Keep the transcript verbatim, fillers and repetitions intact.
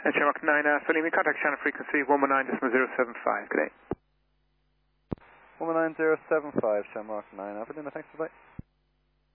And Shamrock nine, uh, Salim, contact channel frequency one one nine zero seven five. Good day. one one nine zero seven five, Shamrock nine, Aberdeen, thanks, bye-bye.